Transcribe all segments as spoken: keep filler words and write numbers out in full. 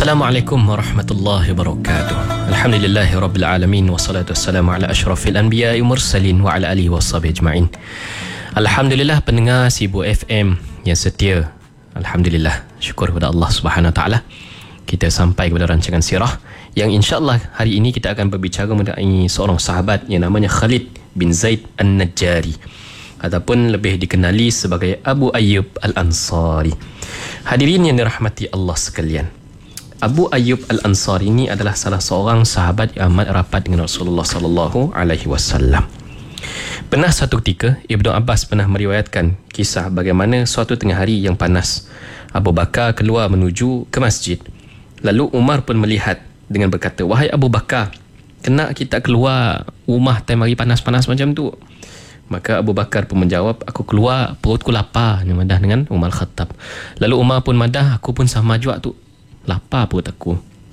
Assalamualaikum warahmatullahi wabarakatuh. Alhamdulillahi rabbil alamin, wassalatu wassalamu ala asyrafil anbiya'i mursalin wa ala alihi washabihi ajma'in. Alhamdulillah pendengar Sibu F M yang setia. Alhamdulillah, syukur kepada Allah Subhanahu wa taala. Kita sampai kepada rancangan sirah yang insya-Allah hari ini kita akan berbicara mengenai seorang sahabat yang namanya Khalid bin Zaid An-Najjari ataupun lebih dikenali sebagai Abu Ayyub Al-Ansari. Hadirin yang dirahmati Allah sekalian, Abu Ayyub Al-Ansari ini adalah salah seorang sahabat yang amat rapat dengan Rasulullah sallallahu alaihi wasallam. Pernah satu ketika Ibnu Abbas pernah meriwayatkan kisah bagaimana suatu tengah hari yang panas, Abu Bakar keluar menuju ke masjid. Lalu Umar pun melihat dengan berkata, "Wahai Abu Bakar, kena kita keluar rumah time hari panas-panas macam tu?" Maka Abu Bakar pun menjawab, "Aku keluar perutku lapar." Dia madah dengan Umar Khattab. Lalu Umar pun madah, "Aku pun sama juga tu, lapar perut aku."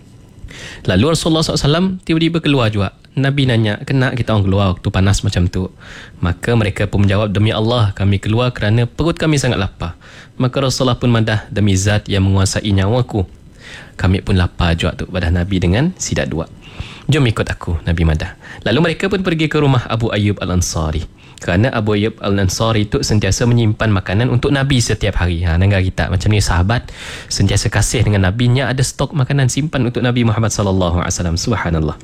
Lalu Rasulullah sallallahu alaihi wasallam tiba-tiba keluar juga. Nabi nanya, "Kena kita orang keluar waktu panas macam tu?" Maka mereka pun menjawab, "Demi Allah, kami keluar kerana perut kami sangat lapar." Maka Rasulullah pun madah, "Demi zat yang menguasai nyawaku, kami pun lapar juga tu." Badah Nabi dengan sidat dua. "Jom ikut aku," Nabi madah. Lalu mereka pun pergi ke rumah Abu Ayyub Al-Ansari. Kerana Abu Ayyub Al-Ansari itu sentiasa menyimpan makanan untuk Nabi setiap hari. Ha, negara kita macam ni, sahabat sentiasa kasih dengan Nabi, nya ada stok makanan simpan untuk Nabi Muhammad sallallahu alaihi wasallam. Subhanallah.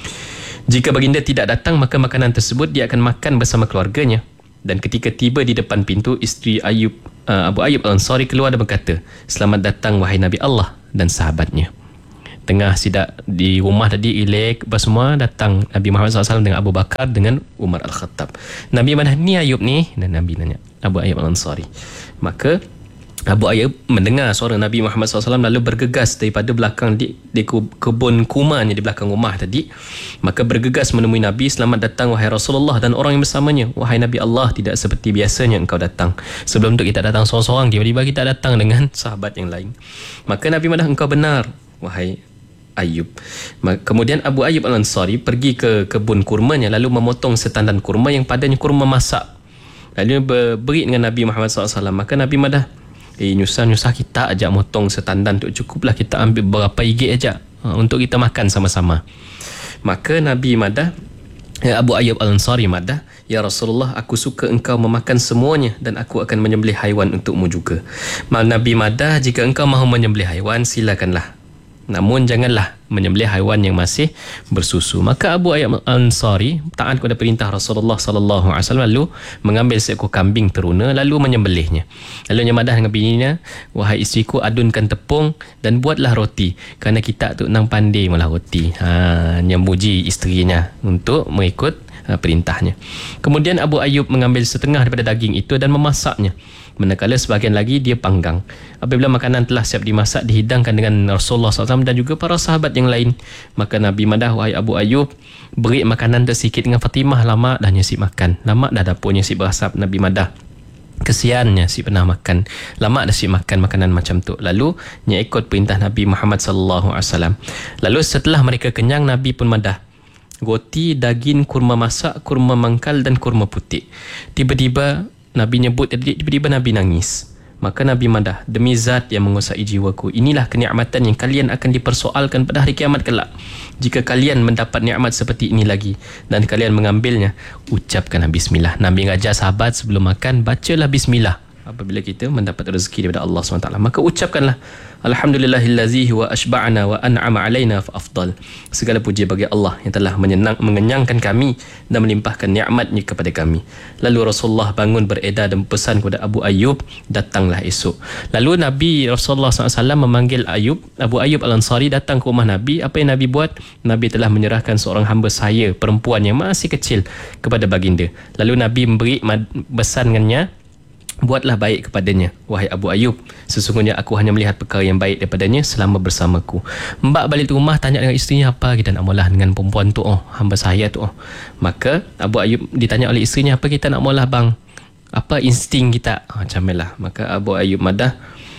Jika baginda tidak datang, maka makanan tersebut dia akan makan bersama keluarganya. Dan ketika tiba di depan pintu, isteri Ayub, uh, Abu Ayyub Al-Ansari keluar dan berkata, "Selamat datang wahai Nabi Allah dan sahabatnya." Tengah sidak di rumah tadi, ilek semua, datang Nabi Muhammad sallallahu alaihi wasallam dengan Abu Bakar dengan Umar Al-Khattab. Nabi mana ni Ayub ni? Dan Nabi nanya, Abu Ayyub Al-Ansari. Maka Abu Ayyub mendengar suara Nabi Muhammad sallallahu alaihi wasallam lalu bergegas daripada belakang di, di kebun kurmanya di belakang rumah tadi. Maka bergegas menemui Nabi, "Selamat datang wahai Rasulullah dan orang yang bersamanya. Wahai Nabi Allah, tidak seperti biasanya engkau datang. Sebelum tu kita datang seorang-seorang, tiba-tiba kita datang dengan sahabat yang lain." Maka Nabi madah, "Engkau benar wahai Ayub." Kemudian Abu Ayyub Al-Ansari pergi ke kebun kurmanya lalu memotong setandan kurma yang padanya kurma masak. Lalu beri dengan Nabi Muhammad sallallahu alaihi wasallam. Maka Nabi madah, "Eh, nyusah-nyusah kita ajak motong setandan tu, cukuplah kita ambil berapa ringgit aja ha, untuk kita makan sama-sama." Maka Nabi madah, ya, Abu Ayyub Al-Ansari madah, "Ya Rasulullah, aku suka engkau memakan semuanya dan aku akan menyembelih haiwan untukmu juga." Nabi madah, "Jika engkau mahu menyembelih haiwan, silakanlah. Namun janganlah menyembelih haiwan yang masih bersusu." Maka Abu Ayyub Al-Ansari taat kepada perintah Rasulullah sallallahu alaihi wasallam, lalu mengambil seekor kambing teruna lalu menyembelihnya. Lalu nyamadah dengan bininya, "Wahai isteriku, adunkan tepung dan buatlah roti, kerana kita tu nang pandai malah roti." Ha, memuji isterinya untuk mengikut uh, perintahnya. Kemudian Abu Ayyub mengambil setengah daripada daging itu dan memasaknya. Manakala sebahagian lagi dia panggang. Apabila makanan telah siap dimasak, dihidangkan dengan Rasulullah sallallahu alaihi wasallam dan juga para sahabat yang lain. Maka Nabi madah, "Wahai Abu Ayyub, beri makanan tersikit dengan Fatimah. Lama dah nyesip makan. Lama dah dapur nyesip berasap." Nabi madah, "Kesiannya si pernah makan. Lama dah si makan makanan macam tu." Lalu nya ikut perintah Nabi Muhammad sallallahu alaihi wasallam. Lalu setelah mereka kenyang, Nabi pun madah, "Roti, daging, kurma masak, kurma mangkal dan kurma putih." Tiba-tiba Nabi nyebut, tiba-tiba Nabi nangis. Maka Nabi madah, "Demi zat yang menguasai jiwaku, inilah kenikmatan yang kalian akan dipersoalkan pada hari kiamat kelak. Jika kalian mendapat nikmat seperti ini lagi dan kalian mengambilnya, ucapkanlah bismillah." Nabi ngajar sahabat sebelum makan, bacalah bismillah apabila kita mendapat rezeki daripada Allah subhanahu wa taala. Maka ucapkanlah, "Alhamdulillahillazi wa ashba'ana wa an'ama alaina fa afdal." Segala puji bagi Allah yang telah menyenang, mengenyangkan kami dan melimpahkan nikmatnya kepada kami. Lalu Rasulullah bangun beredar dan pesan kepada Abu Ayyub, "Datanglah esok." Lalu Nabi Rasulullah sallallahu alaihi wasallam memanggil Ayyub, Abu Ayyub Al-Ansari datang ke rumah Nabi. Apa yang Nabi buat? Nabi telah menyerahkan seorang hamba sahaya perempuan yang masih kecil kepada baginda. Lalu Nabi memberi pesan dengannya, "Buatlah baik kepadanya, wahai Abu Ayyub. Sesungguhnya aku hanya melihat perkara yang baik daripadanya selama bersamaku." Mbak balik ke rumah tanya dengan isterinya, "Apa kita nak mula dengan perempuan tu? Oh, hamba saya tu." Oh. Maka Abu Ayyub ditanya oleh isterinya, "Apa kita nak mula bang? Apa insting kita?" Oh, macam lah. Maka Abu Ayyub madah,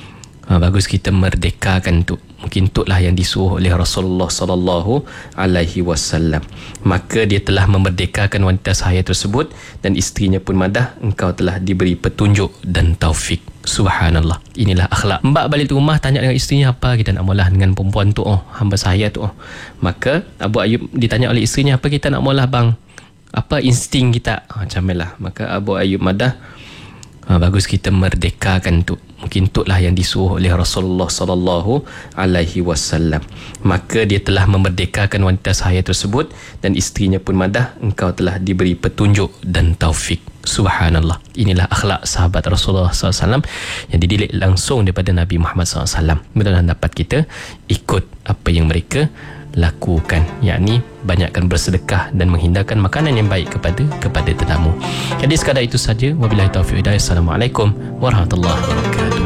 ha, "Bagus kita merdekakan tu. Mungkin itulah yang disuruh oleh Rasulullah sallallahu alaihi wasallam." Maka dia telah memerdekakan wanita sahaya tersebut dan isterinya pun madah, "Engkau telah diberi petunjuk dan taufik." Subhanallah. Inilah akhlak. Mbak balik tu rumah tanya dengan isterinya, apa kita nak maulah dengan perempuan tu, oh hamba saya tu, oh. Maka Abu Ayyub ditanya oleh isterinya, apa kita nak maulah bang, apa insting kita, ha, macam lah. Maka Abu Ayyub madah, ha, bagus kita merdekakan tu. Mungkin tu lah yang disuruh oleh Rasulullah sallallahu alaihi wasallam. Maka dia telah memerdekakan wanita sahaya tersebut, dan isterinya pun madah, engkau telah diberi petunjuk dan taufik. Subhanallah. Inilah akhlak sahabat Rasulullah sallallahu alaihi wasallam yang dididik langsung daripada Nabi Muhammad sallallahu alaihi wasallam. Mudah-mudahan dapat kita ikut apa yang mereka lakukan, yakni banyakkan bersedekah dan menghindarkan makanan yang baik kepada kepada tetamu. Jadi sekadar itu saja. Wabillahi taufiq hidayah. Assalamualaikum warahmatullahi wabarakatuh.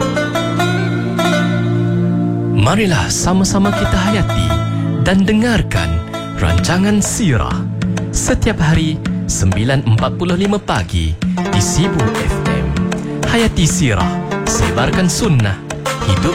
Marilah sama-sama kita hayati dan dengarkan rancangan Sirah setiap hari sembilan empat puluh lima pagi di Sibu F M. Hayati Sirah, sebarkan sunnah, hidup